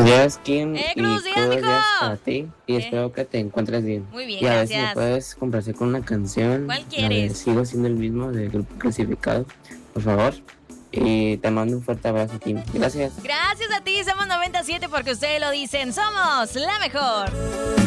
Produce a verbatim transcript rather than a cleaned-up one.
días, Kim. Eh, y buenos días, buenos mijo. días para ti. Y Eh. espero que te encuentres bien. Muy bien, y a ver si gracias. me puedes complacer con una canción. ¿Cuál La de quieres? Sigo siendo el mismo del grupo Clasificado, por favor. Y te mando un fuerte abrazo, Kim. Gracias. Gracias a ti, somos noventa y siete porque ustedes lo dicen. Somos la mejor.